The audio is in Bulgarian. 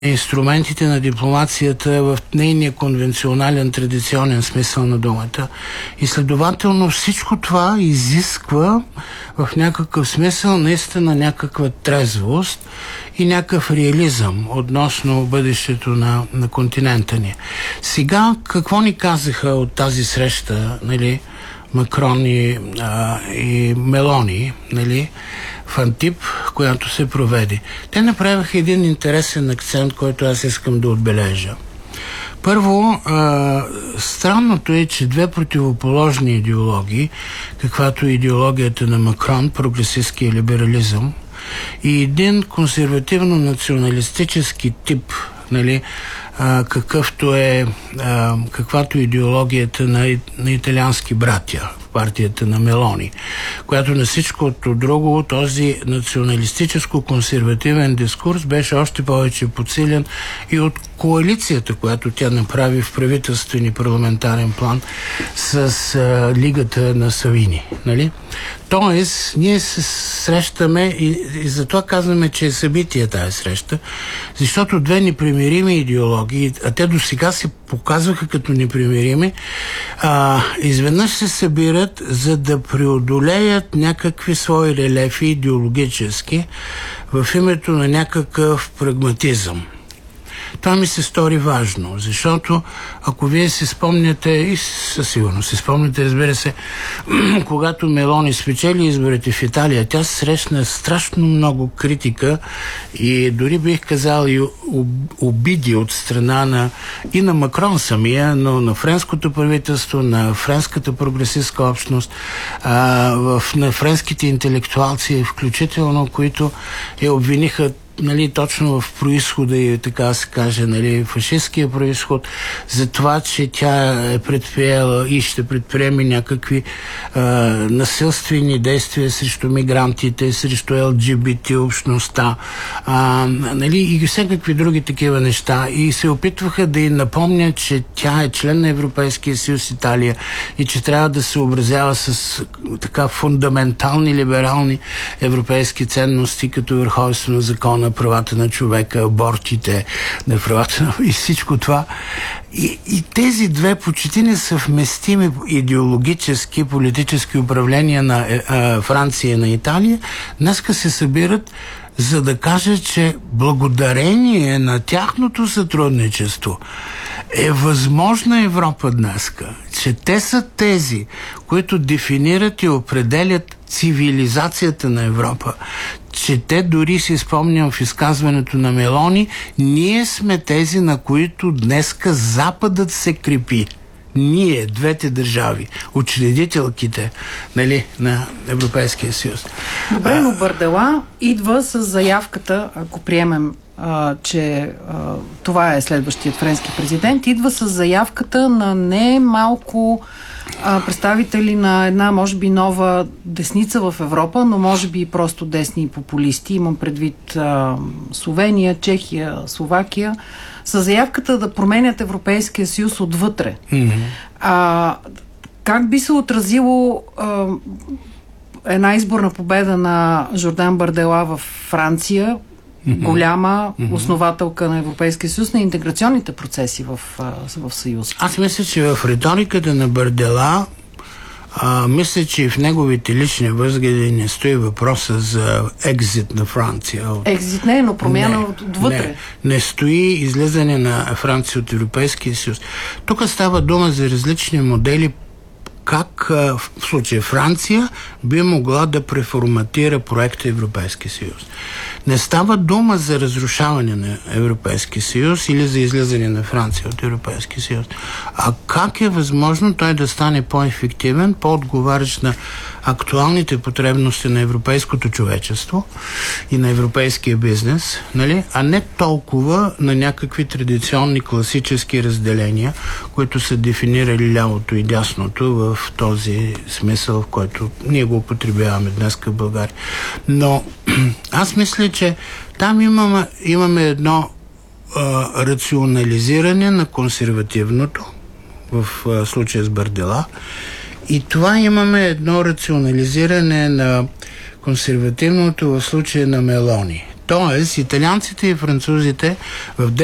инструментите на дипломацията в нейния конвенционален, традиционен смисъл на думата. И следователно всичко това изисква в някакъв смисъл наистина някаква трезвост и някакъв реализъм относно бъдещето на континента ни. Сега какво ни казаха от тази среща, нали, Макрон и Мелони, нали, в Антип, която се проведе? Те направиха един интересен акцент, който аз искам да отбележа. Първо, странното е, че две противоположни идеологии, каквато е идеологията на Макрон, прогресистския либерализъм, и един консервативно-националистически тип, нали, каквато е идеологията на италиански братя в партията на Мелони, която на всичкото друго, този националистическо-консервативен дискурс беше още повече подсилен и от коалицията, която тя направи в правителствен и парламентарен план с Лигата на Савини. Нали? Тоест, ние се срещаме и затова казваме, че е събитие тази среща, защото две непримирими идеологии, а те до сега се показваха като непримирими, изведнъж се събират, за да преодолеят някакви свои релефи идеологически в името на някакъв прагматизъм. Това ми се стори важно, защото ако вие си спомняте, и със сигурност си спомняте, разбира се, когато Мелони спечели изборите в Италия, тя срещна страшно много критика и дори бих казал и обиди от страна и на Макрон самия, но на френското правителство, на френската прогресистска общност, на френските интелектуалци, включително, които я обвиниха, нали, точно в происхода и, така се каже, нали, фашистския происход, за това, че тя е предприела и ще предприеме някакви насилствени действия срещу мигрантите, срещу ЛГБТ общността, нали, и всякакви други такива неща. И се опитваха да й напомнят, че тя е член на Европейския съюз Италия и че трябва да се образява с така фундаментални либерални европейски ценности, като върховенство на закона, правата на човека, абортите, на правата на... и всичко това. И тези две почти несъвместими идеологически, политически управления на Франция и на Италия днеска се събират, за да кажат, че благодарение на тяхното сътрудничество е възможна Европа днеска, че те са тези, които дефинират и определят цивилизацията на Европа, че те дори си спомням в изказването на Мелони, ние сме тези, на които днеска Западът се крепи. Ние, двете държави, учредителките, нали, на Европейския съюз. Добре, но Бардела идва с заявката, ако приемем, че това е следващият френски президент, идва с заявката на не малко представители на една, може би, нова десница в Европа, но може би и просто десни популисти. Имам предвид Словения, Чехия, Словакия, с заявката да променят Европейския съюз отвътре. Как би се отразило една изборна победа на Жордан Бардела в Франция, голяма основателка на Европейския съюз, на интеграционните процеси в Съюз? Аз мисля, че в риториката на Бардела, мисля, че в неговите лични възгледи не стои въпроса за екзит на Франция. Екзит не, но промяна отвътре. Не стои излизане на Франция от Европейския съюз. Тук става дума за различни модели, как в случая Франция би могла да преформатира проекта Европейски съюз. Не става дума за разрушаване на Европейски съюз или за излизане на Франция от Европейски съюз. А как е възможно той да стане по-ефективен, по-отговарящ на актуалните потребности на европейското човечество и на европейския бизнес, нали? А не толкова на някакви традиционни класически разделения, които са дефинирали лявото и дясното в този смисъл, в който ние го употребяваме днес в България. Но аз мисля, че там имаме едно рационализиране на консервативното, в случая с Бардела, и това имаме едно рационализиране на консервативното в случая на Мелони. Тоест, италианците и французите в